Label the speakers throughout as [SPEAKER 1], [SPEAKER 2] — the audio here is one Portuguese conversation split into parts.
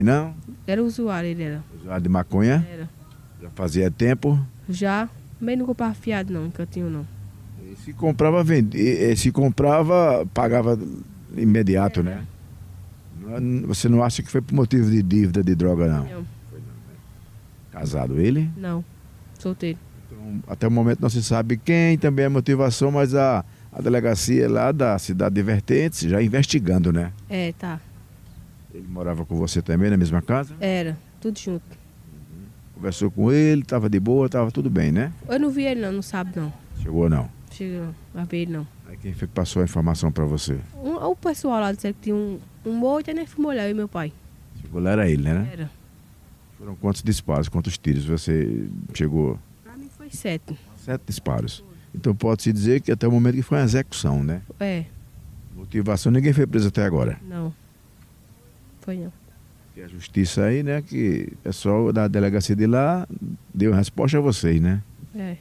[SPEAKER 1] Não?
[SPEAKER 2] Era usuário, ele era.
[SPEAKER 1] Usuário de maconha?
[SPEAKER 2] Era.
[SPEAKER 1] Já fazia tempo?
[SPEAKER 2] Já, mas não comprava fiado não, em cantinho não.
[SPEAKER 1] E se comprava, vendia, se comprava, pagava imediato, né? Você não acha que foi por motivo de dívida de droga, não?
[SPEAKER 2] Não.
[SPEAKER 1] Casado ele?
[SPEAKER 2] Não, solteiro.
[SPEAKER 1] Então, até o momento não se sabe quem, também é motivação, mas a delegacia lá da cidade de Vertentes já investigando, né?
[SPEAKER 2] É, tá.
[SPEAKER 1] Ele morava com você também na mesma casa?
[SPEAKER 2] Era, tudo junto.
[SPEAKER 1] Conversou com ele, estava de boa, estava tudo bem, né?
[SPEAKER 2] Eu não vi ele não, não sabe não.
[SPEAKER 1] Chegou não?
[SPEAKER 2] Chegou, não vi ele não.
[SPEAKER 1] Aí quem foi que passou a informação para você?
[SPEAKER 2] O pessoal lá disse que tinha um moito, aí nós fomos olhar, eu e meu pai.
[SPEAKER 1] Chegou lá, era ele, né?
[SPEAKER 2] Era.
[SPEAKER 1] Foram quantos disparos, quantos tiros você chegou?
[SPEAKER 2] Pra mim foi 7.
[SPEAKER 1] 7 disparos. Então pode-se dizer que até o momento que foi uma execução, né?
[SPEAKER 2] É,
[SPEAKER 1] Motivação, ninguém foi preso até agora.
[SPEAKER 2] não. Foi não.
[SPEAKER 1] E a justiça aí, né, que o pessoal da delegacia de lá deu resposta a vocês, né?
[SPEAKER 2] É,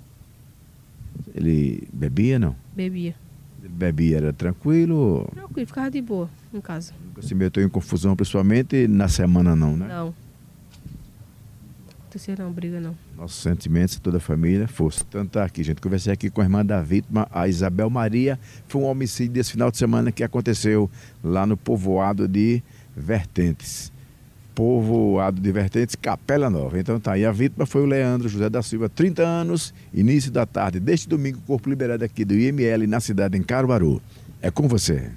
[SPEAKER 1] Ele bebia, não?
[SPEAKER 2] bebia.
[SPEAKER 1] Ele bebia, era tranquilo?
[SPEAKER 2] Tranquilo, ficava de boa em casa.
[SPEAKER 1] Nunca se meteu em confusão, principalmente na semana não, né?
[SPEAKER 2] Não. Terceira não, briga não.
[SPEAKER 1] Nossos sentimentos, toda a família, força. Então tá aqui, gente. Conversei aqui com a irmã da vítima, a Isabel Maria. Foi um homicídio desse final de semana que aconteceu lá no povoado de Vertentes. Povoado de Vertentes, Capela Nova. Então tá aí, a vítima foi o Leandro José da Silva, 30 anos, início da tarde deste domingo, corpo liberado aqui do IML na cidade, em Caruaru. É com você.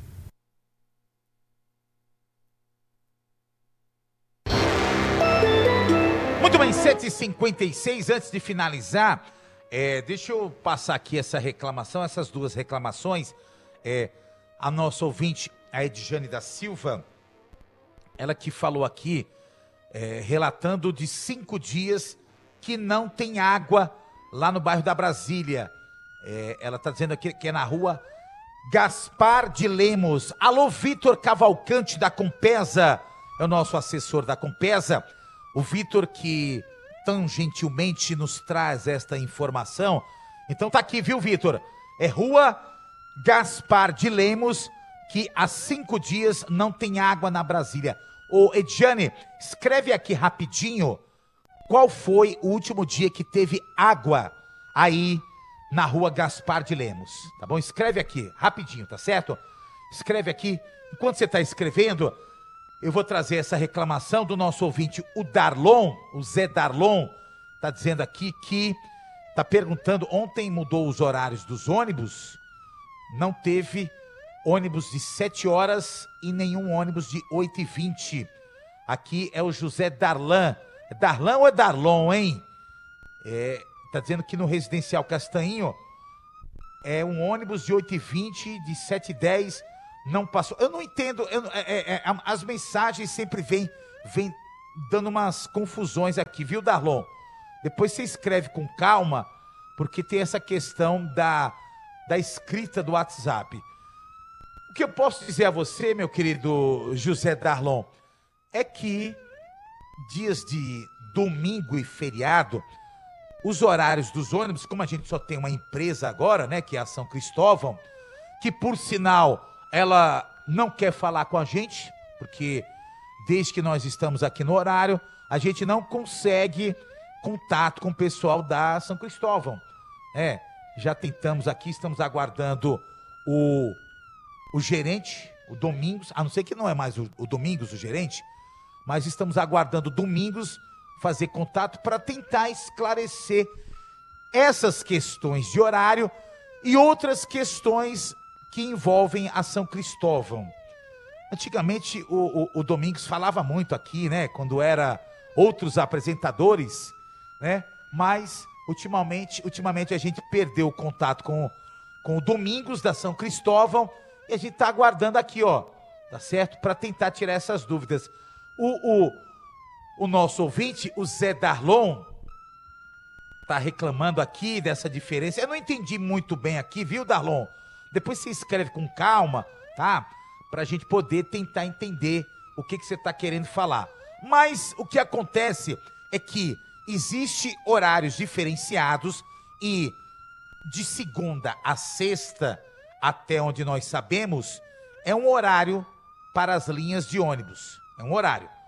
[SPEAKER 3] Muito bem, 7h56, antes de finalizar, deixa eu passar aqui essa reclamação, essas duas reclamações. A nossa ouvinte, a Edjane da Silva, ela que falou aqui, relatando de 5 dias que não tem água lá no bairro da Brasília. Ela está dizendo aqui que é na rua Gaspar de Lemos. Alô, Vitor Cavalcante da Compesa, é o nosso assessor da Compesa. O Vitor que tão gentilmente nos traz esta informação. Então tá aqui, viu, Vitor? É rua Gaspar de Lemos, que há 5 dias não tem água na Brasília. Ô, Edjane, escreve aqui rapidinho qual foi o último dia que teve água aí na rua Gaspar de Lemos, tá bom? Escreve aqui, rapidinho, tá certo? Escreve aqui. Enquanto você tá escrevendo, eu vou trazer essa reclamação do nosso ouvinte, o Darlon, o Zé Darlon, tá dizendo aqui que tá perguntando, ontem mudou os horários dos ônibus, não teve ônibus de 7 horas e nenhum ônibus de 8h20. Aqui é o José Darlan. É Darlan ou é Darlon, hein? Tá dizendo que no Residencial Castanhinho é um ônibus de 8h20, de 7h10, não passou. Eu não entendo, as mensagens sempre vêm dando umas confusões aqui, viu, Darlon? Depois você escreve com calma, porque tem essa questão da escrita do WhatsApp. O que eu posso dizer a você, meu querido José Darlon, é que dias de domingo e feriado, os horários dos ônibus, como a gente só tem uma empresa agora, né, que é a São Cristóvão, que por sinal ela não quer falar com a gente, porque desde que nós estamos aqui no horário, a gente não consegue contato com o pessoal da São Cristóvão. Já tentamos aqui, estamos aguardando o gerente, o Domingos, a não ser que não é mais o Domingos o gerente, mas estamos aguardando o Domingos fazer contato para tentar esclarecer essas questões de horário e outras questões que envolvem a São Cristóvão. Antigamente o Domingos falava muito aqui, né, quando era outros apresentadores, né, mas ultimamente a gente perdeu o contato com o Domingos da São Cristóvão e a gente está aguardando aqui, ó, tá certo? Para tentar tirar essas dúvidas. O nosso ouvinte, o Zé Darlon, tá reclamando aqui dessa diferença. Eu não entendi muito bem aqui, viu, Darlon? Depois você escreve com calma, tá? Pra gente poder tentar entender o que você tá querendo falar. Mas o que acontece é que existe horários diferenciados e de segunda a sexta, até onde nós sabemos, é um horário para as linhas de ônibus. É um horário.